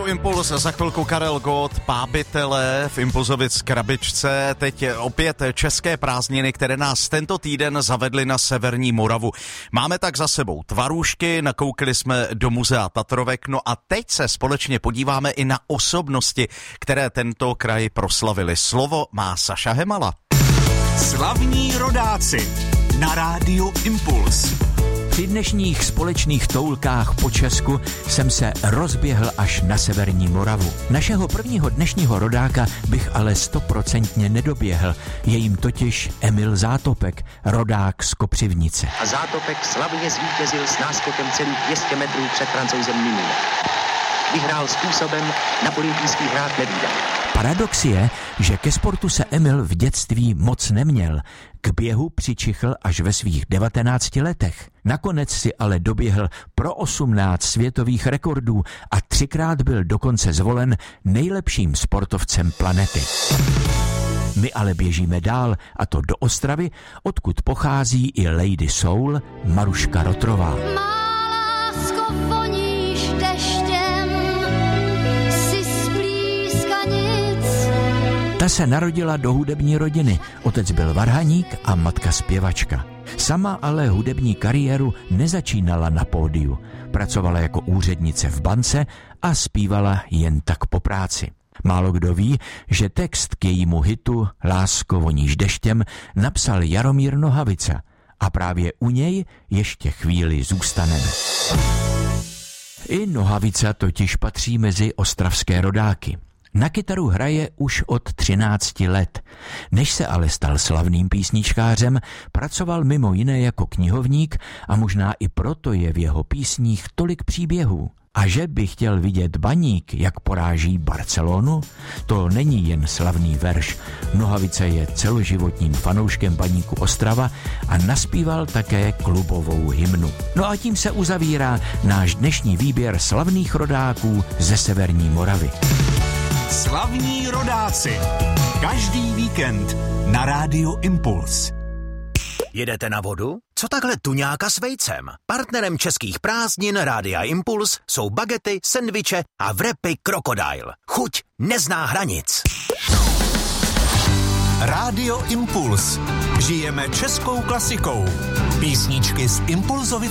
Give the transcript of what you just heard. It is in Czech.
Impuls, za chvilku Karel Gott, Pábitele v Impulzovic krabičce. Teď opět české prázdniny, které nás tento týden zavedly na severní Moravu. Máme tak za sebou tvarůžky, nakoukli jsme do muzea Tatrovek, no a teď se společně podíváme i na osobnosti, které tento kraj proslavili. Slovo má Saša Hemala. Slavní rodáci na rádiu Impuls. Při dnešních společných toulkách po Česku jsem se rozběhl až na severní Moravu. Našeho prvního dnešního rodáka bych ale 100% nedoběhl. Je jim totiž Emil Zátopek, rodák z Kopřivnice. A Zátopek slavně zvítězil s náskokem celých 200 metrů před Francouzem Mimou. Vyhrál způsobem na olympijských hrách nevídaný. Paradox je, že ke sportu se Emil v dětství moc neměl. K běhu přičichl až ve svých 19 letech. Nakonec si ale doběhl pro 18 světových rekordů a 3krát byl dokonce zvolen nejlepším sportovcem planety. My ale běžíme dál, a to do Ostravy, odkud pochází i Lady Soul Maruška Rotrová. Má lásko, voníš deštěm, si z Plískanic. Ta se narodila do hudební rodiny. Otec byl varhaník a matka zpěvačka. Sama ale hudební kariéru nezačínala na pódiu. Pracovala jako úřednice v bance a zpívala jen tak po práci. Málo kdo ví, že text k jejímu hitu Lásko, voníš deštěm napsal Jaromír Nohavica a právě u něj ještě chvíli zůstaneme. I Nohavica totiž patří mezi ostravské rodáky. Na kytaru hraje už od 13 let. Než se ale stal slavným písničkářem, pracoval mimo jiné jako knihovník a možná i proto je v jeho písních tolik příběhů. A že by chtěl vidět Baník, jak poráží Barcelonu? To není jen slavný verš. Nohavica je celoživotním fanouškem Baníku Ostrava a naspíval také klubovou hymnu. No a tím se uzavírá náš dnešní výběr slavných rodáků ze severní Moravy. Slavní rodáci. Každý víkend na rádiu Impuls. Jedete na vodu? Co takhle tuňáka s vejcem? Partnerem českých prázdnin Rádia Impuls jsou bagety, sendviče a wrapy Crocodile. Chuť nezná hranic. Rádio Impuls. Žijeme českou klasikou. Písničky z Impulzovic